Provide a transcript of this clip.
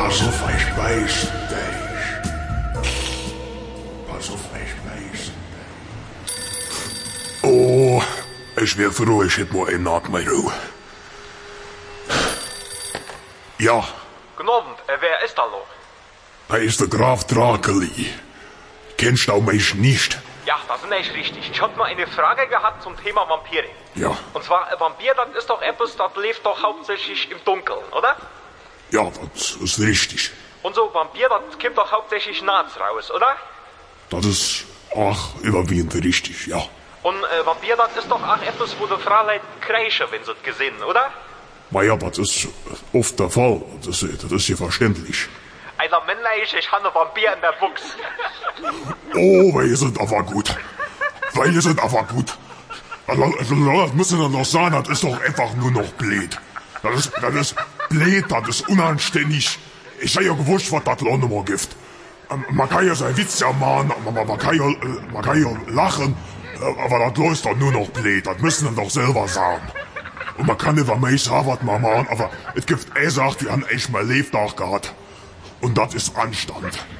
Pass auf, ich weiß dich. Pass auf, ich weiß dich. Oh, ich wär froh, ich hätt mal einen Nacht mehr Ruhe. Ja. Guten Abend, wer ist da noch? Da ist der Graf Drakeli. Kennst du mich nicht? Ja, das ist nicht richtig. Ich hab nur eine Frage gehabt zum Thema Vampire. Ja. Und zwar, Vampir, das ist doch etwas, das lebt doch hauptsächlich im Dunkeln, oder? Ja, das ist richtig. Und so Vampir, das kommt doch hauptsächlich nachts raus, oder? Das ist auch überwiegend richtig, ja. Und Vampir, das ist doch auch etwas, wo die Frauen kreischen, wenn sie es gesehen, oder? Na ja, das ist oft der Fall. Das ist ja verständlich. Einer männlich, ich habe einen Vampir in der Buchs. Oh, wir sind aber gut. Wir sind aber gut. Das müssen wir doch sagen, das ist doch einfach nur noch blöd. Das ist blöd, das ist unanständig. Ich sei ja gewusst, was das Lohnnummer gibt. Man kann ja seinen Witz ja machen, man kann ja lachen, aber das läuft doch nur noch blöd. Das müssen wir doch selber sagen. Und man kann nicht mehr sagen, was man machen, aber es gibt eine Sache, die haben echt mal Lebtag gehabt. Und das ist Anstand.